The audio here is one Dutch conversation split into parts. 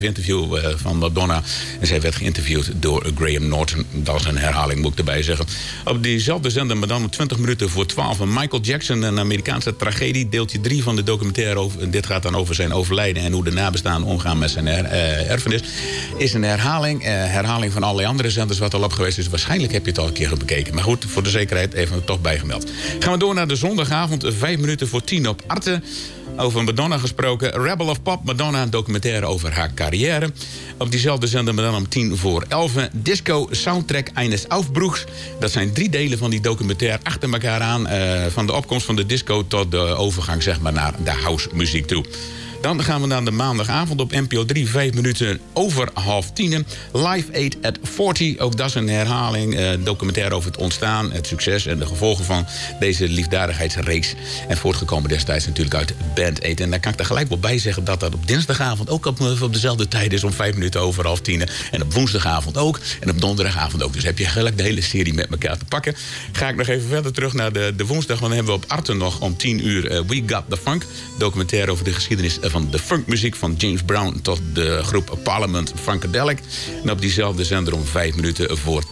interview van Madonna. En zij werd geïnterviewd door Graham Norton. Dat is een herhaling, moet ik erbij zeggen. Op diezelfde zender, maar dan 20 minuten voor 12. Michael Jackson, een Amerikaanse tragedie. Deeltje 3 van de documentaire. Dit gaat dan over zijn overlijden en hoe de nabestaanden omgaan met zijn erfenis. Is een herhaling. Herhaling van allerlei andere zenders wat al op geweest is. Waarschijnlijk heb je het al een keer bekeken. Maar goed, voor de zekerheid even er toch bijgemeld. Gaan we door naar de zondagavond. 5 minuten voor 10 op Arte. Over Madonna gesproken. Rebel of Pop, Madonna, een documentaire over haar carrière. Op diezelfde zender, maar dan om 10 voor 11. Disco Soundtrack eines Aufbruchs. Dat zijn 3 delen van die documentaire achter elkaar aan. Van de opkomst van de disco tot de overgang zeg maar, naar de house muziek toe. Dan gaan we naar de maandagavond op NPO 3, 5 minuten over 9:30. Live Aid at 40, ook dat is een herhaling. Documentaire over het ontstaan, het succes en de gevolgen van deze liefdadigheidsreeks. En voortgekomen destijds natuurlijk uit Band Aid. En daar kan ik er gelijk wel bij zeggen dat dat op dinsdagavond ook op dezelfde tijd is om 5 minuten over 9:30. En op woensdagavond ook. En op donderdagavond ook. Dus heb je gelijk de hele serie met elkaar te pakken. Ga ik nog even verder terug naar de woensdag. Want dan hebben we op Arte nog om 10 uur We Got The Funk. Documentaire over de geschiedenis van de funkmuziek van James Brown tot de groep Parliament Funkadelic. En op diezelfde zender om 5 minuten voor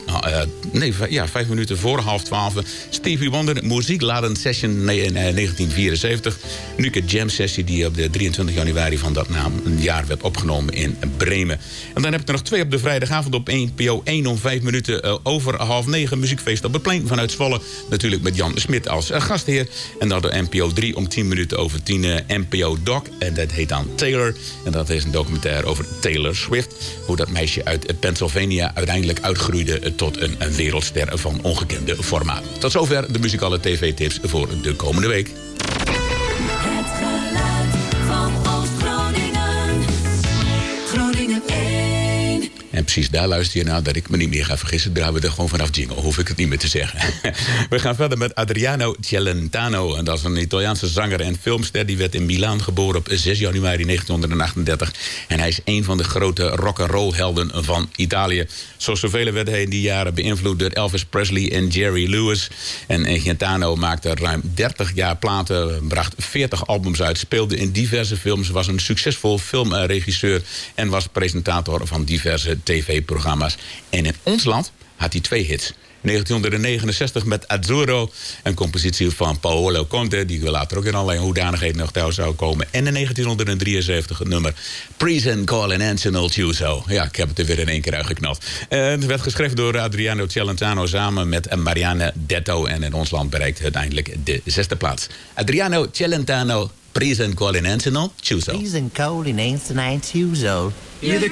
5 minuten voor 11:30. Stevie Wonder, Muziekladend Session 1974. Unieke jam sessie die op de 23 januari van dat jaar werd opgenomen in Bremen. En dan heb ik er nog 2 op de vrijdagavond op NPO 1 om 5 minuten over 8:30. Muziekfeest op het plein vanuit Zwolle. Natuurlijk met Jan Smit als gastheer. En dan de NPO 3 om 10 minuten over 10 NPO Doc. En dat heet dan Taylor. En dat is een documentaire over Taylor Swift. Hoe dat meisje uit Pennsylvania uiteindelijk uitgroeide tot een wereldster van ongekende formaat. Tot zover de muzikale tv-tips voor de komende week. Het geluid van Oost-Groningen. Groningen 1. En precies daar luister je naar dat ik me niet meer ga vergissen. Draaien we er gewoon vanaf jingle, hoef ik het niet meer te zeggen. We gaan verder met Adriano Celentano. En dat is een Italiaanse zanger en filmster. Die werd in Milaan geboren op 6 januari 1938. En hij is een van de grote rock'n'roll helden van Italië. Zoals zoveel werd hij in die jaren beïnvloed door Elvis Presley en Jerry Lewis. En Celentano maakte ruim 30 jaar platen, bracht 40 albums uit, speelde in diverse films, was een succesvol filmregisseur en was presentator van diverse tv-programma's. En in ons land had hij 2 hits. 1969 met Azzurro, een compositie van Paolo Conte, die we later ook in allerlei hoedanigheden nog thuis zou komen. En in 1973 het nummer Prison Calling Antonio Chiuso. Ja, ik heb het er weer in één keer uitgeknald. Het werd geschreven door Adriano Celentano samen met Marianne Detto. En in ons land bereikt uiteindelijk de 6e plaats. Adriano Celentano, Prison Calling Antonio Chiuso. Prison Calling Antonio Chiuso.